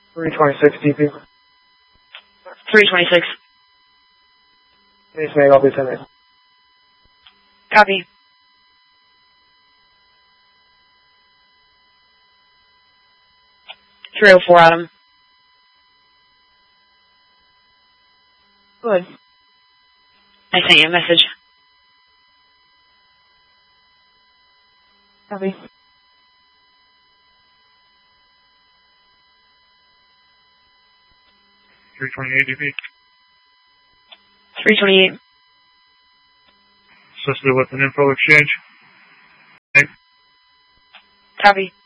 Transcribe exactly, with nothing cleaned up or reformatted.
three twenty-six D P. three twenty-six. Base mag, I'll be sending. Copy. three oh four, Adam. Good. I sent you a message. Copy. three twenty-eight D P. three twenty-eight. Assisted with an info exchange. Okay. Copy.